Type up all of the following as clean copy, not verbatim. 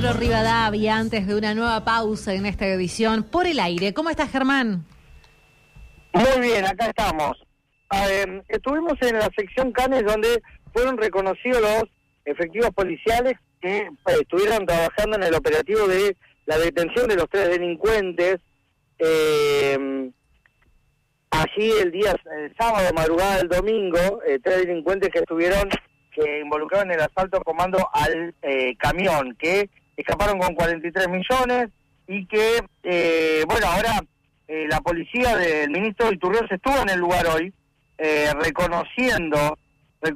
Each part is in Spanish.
Comodoro Rivadavia, antes de una nueva pausa en esta edición por el aire. ¿Cómo estás, Germán? Muy bien, acá estamos. Estuvimos en la sección Canes, donde fueron reconocidos los efectivos policiales que estuvieron trabajando en el operativo de la detención de los 3 delincuentes. Allí el sábado, madrugada del domingo, 3 delincuentes que involucraron en el asalto comando al camión, que escaparon con 43 millones y que, ahora la policía del ministro Iturrioz estuvo en el lugar hoy, reconociendo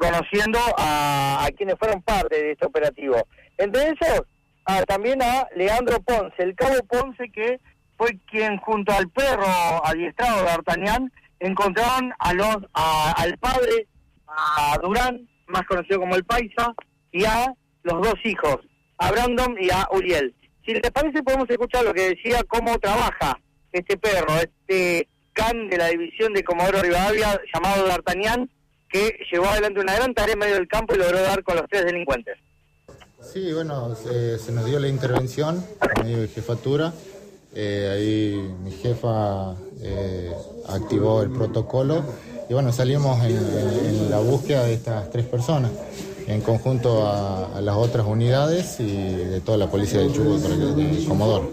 a quienes fueron parte de este operativo. Entre ellos, también a Leandro Ponce, el cabo Ponce, que fue quien junto al perro adiestrado de D'Artagnan encontraron al padre, a Durán, más conocido como el Paisa, y a los 2 hijos, a Brandon y a Uriel. Si les parece, podemos escuchar lo que decía, cómo trabaja este perro, este can de la división de Comodoro Rivadavia llamado D'Artagnan, que llevó adelante una gran tarea en medio del campo y logró dar con los 3 delincuentes. Sí, bueno, se nos dio la intervención a medio de jefatura. Ahí mi jefa activó el protocolo y bueno, salimos en la búsqueda de estas 3 personas, en conjunto a las otras unidades y de toda la policía de Chubut, de Comodoro.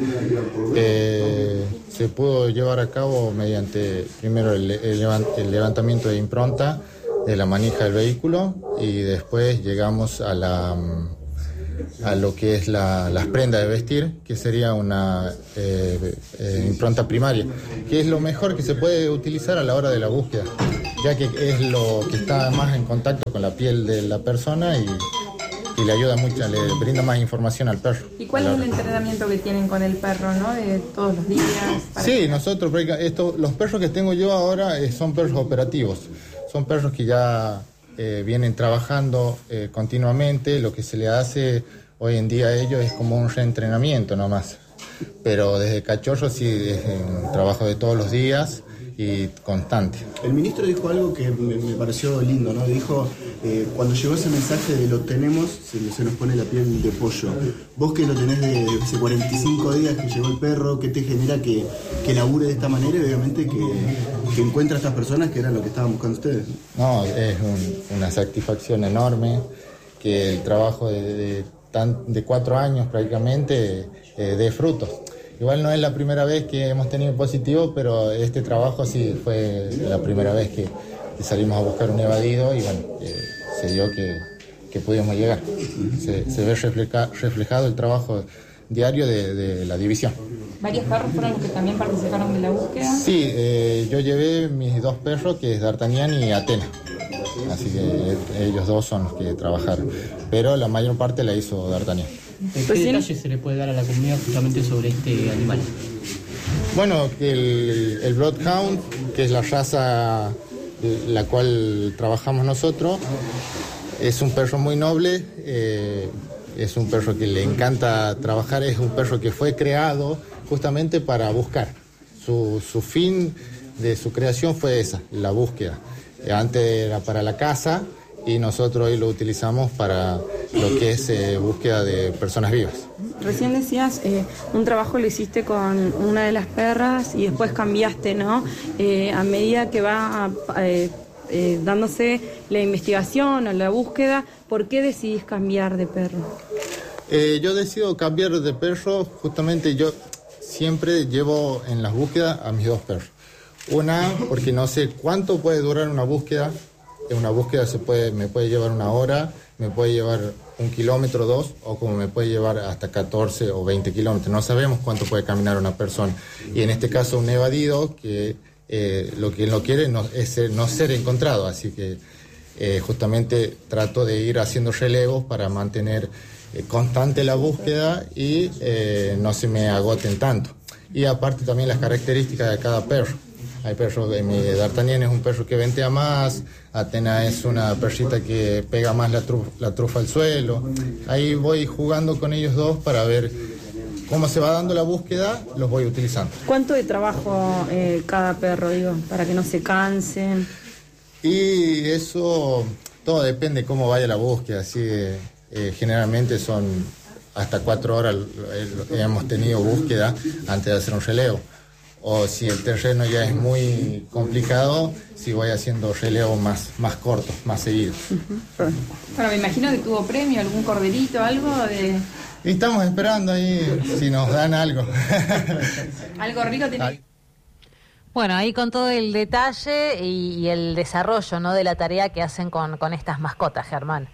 Se pudo llevar a cabo mediante, primero, el levantamiento de impronta de la manija del vehículo y después llegamos a lo que es las prendas de vestir, que sería una impronta primaria, que es lo mejor que se puede utilizar a la hora de la búsqueda, ya que es lo que está más en contacto con la piel de la persona y le ayuda mucho, le brinda más información al perro. ¿Y cuál es el entrenamiento que tienen con el perro, no? De todos los días. Sí, nosotros, los perros que tengo yo ahora son perros operativos, son perros que ya vienen trabajando continuamente. Lo que se le hace hoy en día a ellos es como un reentrenamiento nomás, pero desde cachorro sí es un trabajo de todos los días y constante. El ministro dijo algo que me pareció lindo, ¿no? Dijo, cuando llegó ese mensaje de lo tenemos, se nos pone la piel de pollo. Vos que lo tenés de hace 45 días que llegó el perro, ¿qué te genera que labure de esta manera y obviamente que encuentra a estas personas que era lo que estaban buscando ustedes? No, es una satisfacción enorme que el trabajo de 4 años prácticamente dé frutos. Igual no es la primera vez que hemos tenido positivo, pero este trabajo sí fue la primera vez que salimos a buscar un evadido y bueno, se dio que pudimos llegar. Se ve reflejado el trabajo diario de la división. ¿Varios perros fueron los que también participaron de la búsqueda? Sí, yo llevé mis 2 perros, que es D'Artagnan y Atena. Así que ellos 2 son los que trabajaron, pero la mayor parte la hizo D'Artagnan. ¿Qué detalles se le puede dar a la comunidad justamente sobre este animal? Bueno, el Bloodhound, que es la raza la cual trabajamos nosotros, es un perro muy noble, es un perro que le encanta trabajar, es un perro que fue creado justamente para buscar. Su fin de su creación fue esa, la búsqueda. Antes era para la caza y nosotros hoy lo utilizamos para lo que es búsqueda de personas vivas. Recién decías, un trabajo lo hiciste con una de las perras y después cambiaste, ¿no? A medida que va dándose la investigación o la búsqueda, ¿por qué decidís cambiar de perro? Yo decido cambiar de perro, justamente yo siempre llevo en las búsquedas a mis 2 perros. Una, porque no sé cuánto puede durar una búsqueda. Una búsqueda me puede llevar 1 hora, me puede llevar 1 kilómetro, 2, o como me puede llevar hasta 14 o 20 kilómetros. No sabemos cuánto puede caminar una persona. Y en este caso un evadido que lo que él no quiere es no ser encontrado. Así que justamente trato de ir haciendo relevos para mantener constante la búsqueda y no se me agoten tanto. Y aparte también las características de cada perro. Hay perros, mi D'Artagnan es un perro que ventea más, Atena es una perrita que pega más la trufa al suelo. Ahí voy jugando con ellos 2 para ver cómo se va dando la búsqueda, los voy utilizando. ¿Cuánto de trabajo cada perro, para que no se cansen? Y eso todo depende de cómo vaya la búsqueda. Así, generalmente son hasta 4 horas hemos tenido búsqueda antes de hacer un relevo. O si el terreno ya es muy complicado, si voy haciendo relevos más cortos, más seguidos. Bueno, me imagino que tuvo premio, algún corderito, algo de... Y estamos esperando ahí si nos dan algo. Algo rico tiene. Bueno, ahí con todo el detalle y el desarrollo, ¿no?, de la tarea que hacen con estas mascotas, Germán.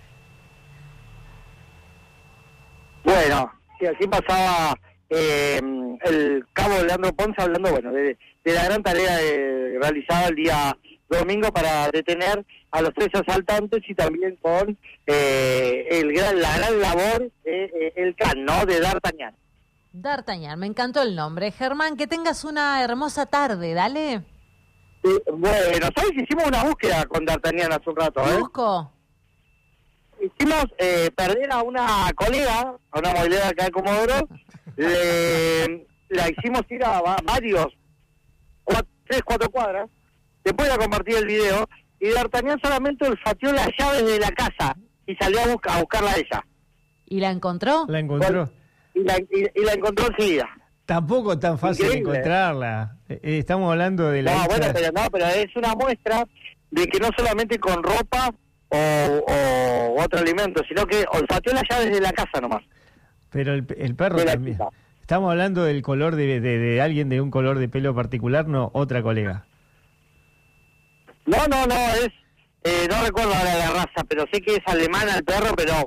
Bueno, sí, así pasaba el cabo Leandro Ponce hablando, bueno, de la gran tarea realizada el día domingo para detener a los 3 asaltantes y también con la gran labor el CAN, ¿no?, de D'Artagnan. D'Artagnan, me encantó el nombre. Germán, que tengas una hermosa tarde, dale. Bueno, ¿sabes que hicimos una búsqueda con D'Artagnan hace un rato? Busco. Hicimos perder a una colega, a una movilera acá de Comodoro, la hicimos ir a varios, 3, 4 cuadras, después de compartir el video, y D'Artagnan solamente olfateó las llaves de la casa y salió a buscarla a ella. ¿Y la encontró? La encontró. Y la encontró enseguida. Tampoco tan fácil Increíble, encontrarla. Estamos hablando de la... pero es una muestra de que no solamente con ropa o otro alimento, sino que olfateó las llaves de la casa nomás. Pero el perro también. Estamos hablando del color de alguien de un color de pelo particular, no otra colega. No, no recuerdo ahora la raza, pero sé que es alemana el perro, pero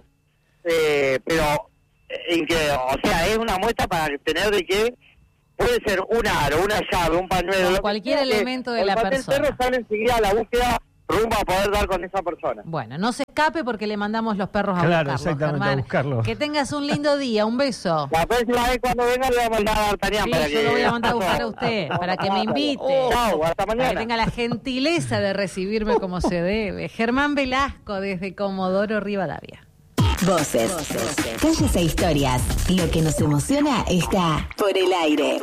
o sea, es una muestra para tener de que puede ser un aro, una llave, un pañuelo, cualquier elemento de la persona. El perro sale enseguida a la búsqueda rumbo a poder dar con esa persona. Bueno, no se escape porque le mandamos los perros a claro, buscarlos, exactamente, Germán. a buscarlos. Que tengas un lindo día, un beso. La próxima vez cuando venga le voy a mandar a D'Artagnan para yo que... lo voy a mandar a buscar a usted, para que me invite. Chau, hasta mañana. Para que tenga la gentileza de recibirme como se debe. Germán Velasco, desde Comodoro Rivadavia. Voces, calles e historias. Lo que nos emociona está por el aire.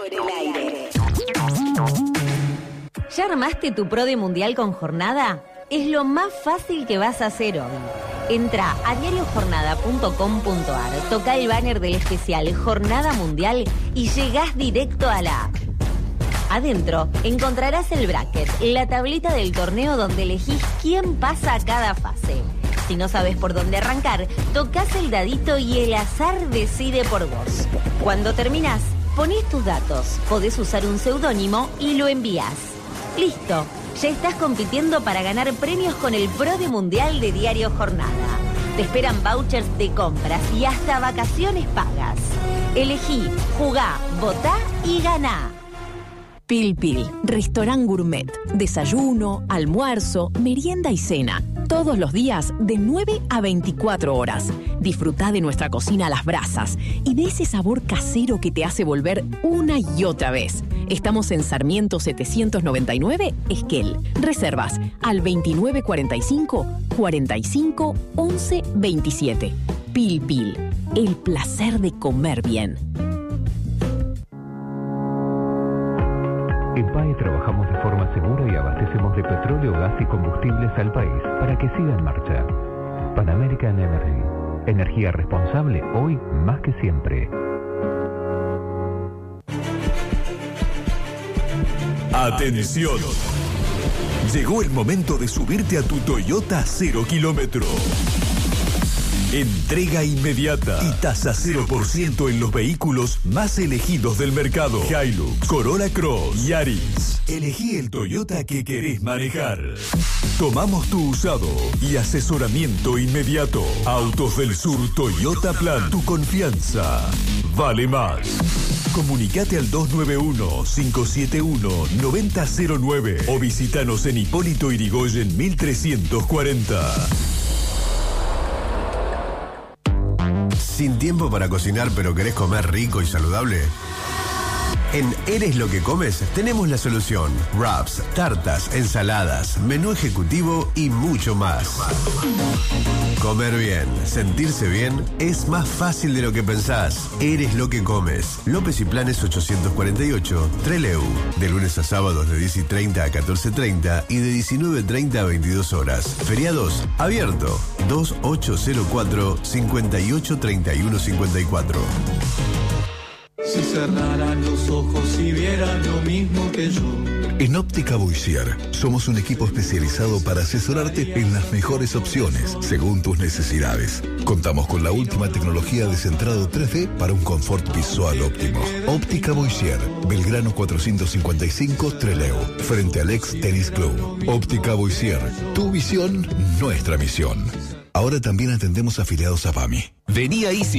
¿Ya armaste tu PRODE Mundial con Jornada? Es lo más fácil que vas a hacer hoy. Entra a diariojornada.com.ar, toca el banner del especial Jornada Mundial y llegás directo a la app. Adentro encontrarás el bracket, la tablita del torneo donde elegís quién pasa a cada fase. Si no sabes por dónde arrancar, tocas el dadito y el azar decide por vos. Cuando terminás, ponés tus datos, podés usar un seudónimo y lo envías. ¡Listo! Ya estás compitiendo para ganar premios con el PRODE Mundial de Diario Jornada. Te esperan vouchers de compras y hasta vacaciones pagas. Elegí, jugá, votá y ganá. Pil Pil, restaurant gourmet. Desayuno, almuerzo, merienda y cena. Todos los días de 9 a 24 horas. Disfrutá de nuestra cocina a las brasas y de ese sabor casero que te hace volver una y otra vez. Estamos en Sarmiento 799, Esquel. Reservas al 2945 45 11 27. Pil Pil, el placer de comer bien. En PAE trabajamos de forma segura y abastecemos de petróleo, gas y combustibles al país para que siga en marcha. Pan American Energy. Energía responsable hoy más que siempre. Atención. Llegó el momento de subirte a tu Toyota 0 kilómetro. Entrega inmediata y tasa 0% en los vehículos más elegidos del mercado. Hilux, Corolla Cross, Yaris. Elegí el Toyota que querés manejar. Tomamos tu usado y asesoramiento inmediato. Autos del Sur Toyota Plan. Tu confianza vale más. Comunicate al 291-571-9009 o visítanos en Hipólito Yrigoyen 1340. ¿Sin tiempo para cocinar pero querés comer rico y saludable? En Eres lo que comes tenemos la solución. Wraps, tartas, ensaladas, menú ejecutivo y mucho más. Comer bien, sentirse bien es más fácil de lo que pensás. Eres lo que comes. López y Planes 848, Trelew. De lunes a sábados de 10:30 a 14:30 y de 19:30 a 22 horas. Feriados, abierto. 2804-583154. Si cerraran los ojos y vieran lo mismo que yo. En Óptica Boissier somos un equipo especializado para asesorarte en las mejores opciones según tus necesidades. Contamos con la última tecnología de centrado 3D para un confort visual óptimo. Óptica Boissier, Belgrano 455 Trelew, frente al ex Tennis Club. Óptica Boissier, tu visión, nuestra misión. Ahora también atendemos afiliados a PAMI. Vení a Easy